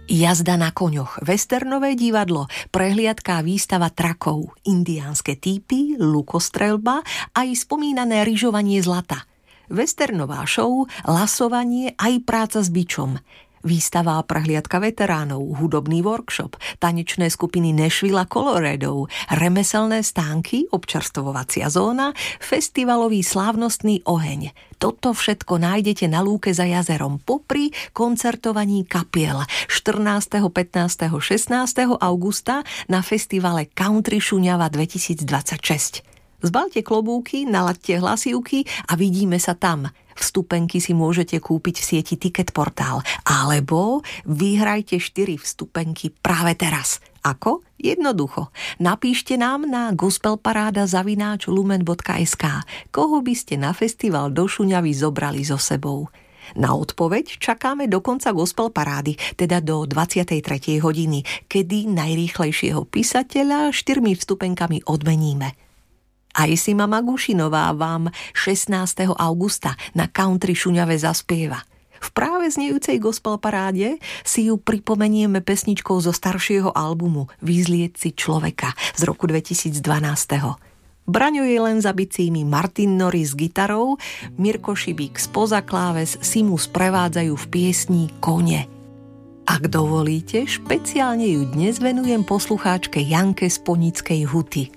Jazda na koňoch, westernové divadlo, prehliadka a výstava trakov, indiánske týpy, lukostreľba a aj spomínané ryžovanie zlata. Westernová show, lasovanie aj práca s bičom. Výstava a prehliadka veteránov, hudobný workshop, tanečné skupiny Nashville a Colorado, remeselné stánky, občerstvovacia zóna, festivalový slávnostný oheň. Toto všetko nájdete na lúke za jazerom popri koncertovaní kapiel 14., 15., 16. augusta na festivale Country Šuňava 2026. Zbalte klobúky, nalaďte hlasivky a vidíme sa tam. Vstupenky si môžete kúpiť v sieti Ticketportál alebo vyhrajte 4 vstupenky práve teraz. Ako? Jednoducho. Napíšte nám na gospelparáda@lumen.sk, koho by ste na festival do Šuňavy zobrali so sebou. Na odpoveď čakáme do konca Gospel parády, teda do 23. hodiny, kedy najrýchlejšieho písateľa 4 vstupenkami odmeníme. Aj Sima Magušinová vám 16. augusta na Country Šuňave zaspieva. V práve znejúcej gospel paráde si ju pripomenieme pesničkou zo staršieho albumu Vyzlieť si človeka z roku 2012. Braňo je len za bicími, Martin Norris s gitarou, Mirko Šibík spoza kláves si mu sprevádzajú v piesni Kone. Ak dovolíte, špeciálne ju dnes venujem poslucháčke Janke z Ponickej Huty.